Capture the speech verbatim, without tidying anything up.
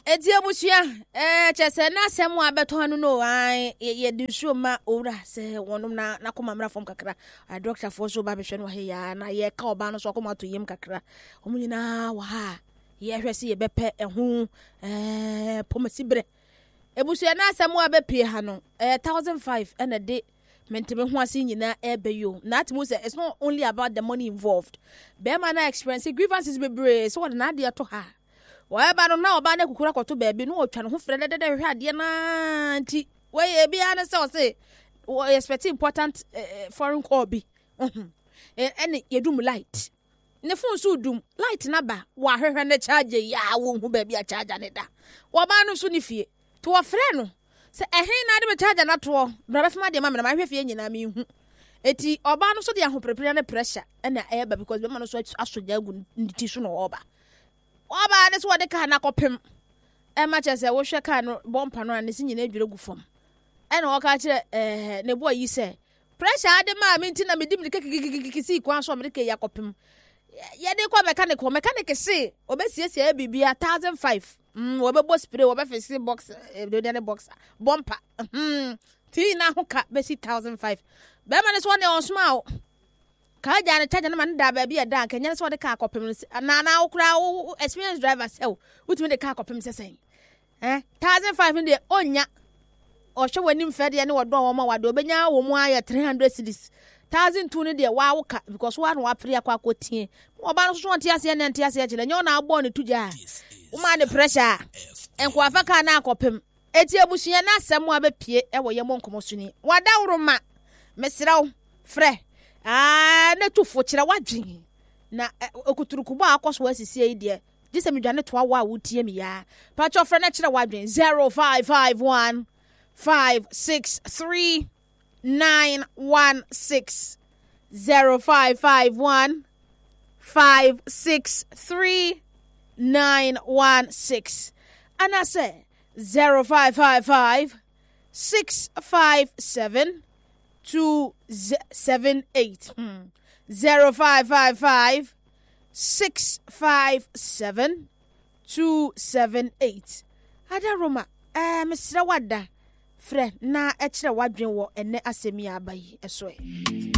Edi abusia eh chese na asem abeto anu no an ye di so ma owura se wonum na na koma mra fom kakra a doctor for so ba be hwe no he ya na ye ka oba no so koma to yim kakra omunyina wa ha ye hwese ye bepe ehu eh pomasibre ebusia na asem abepie ha no eh one thousand five and a day mentebe ho ase nyina ebeyo na atimu say it's not only about the money involved be man na experience grievances be brave so what na dey to ha wa ba no na oba na kukura kwato baabi no otwa no ho frɛ dede hwe ade na nti we ye bia na say o say we expect important uh, foreign call bi mhm ene yedum light ne phone so dum light na ba wa hwehwe na charge ya wo hu baabi a charge ne da wa ba no so ne fie to wo frɛ no say ehin na de be charge na to bra be fema de ma me na ma hwe fie nyina me hu eti oba no so de ahoprepre na pressure ena e ba because be ma no so asoja gu nditi so no oba oba ne so de ka na kopem e ma chese wo hwe ka no bompa no ne sinyina adwire gu fam e na wo ka kire eh ne boy yi se pressure ade ma me ntina me dim ne kikikikisi kwan so me de ka ya kopem ye de ko mechanic ko mechanic se obesiesie bibia one thousand five mm wo be bo spray wo be fix box de de box bompa mm ti na ho ka be one thousand five be ma ne so ne on small ka ja ne charge na man da ba bia da kan nya so de ka kopem na na okura experience driver sel utimi de ka kopem sesen eh one thousand five de onya o hwe wani mfede ne wodo wo ma wado obenya wo mu aye three hundred cedis one thousand two ne de wa woka because wa no wa pre akwa akotie oba no so ntia se ne ntia se kire nya na agbo ne tuja wo ma ne pressure enko afaka na akopem eti abusuya na asem a bepie e wo yemo nkomosuni wadawro ma mesiraw frɛ ah na tufo kira wadwen na okuturukubo akoso asisi e de dise medwane to awa wotie mi ya pa cho frɛ na kira wadwen zero five five one five six three nine one six zero five five one five six three nine one six and I say zero five five five six five seven two seven eight hmm. zero five five five six five seven two seven eight ada Roma eh mesra wada frɛ na e kire wadwen wo ene asemi abayi eso e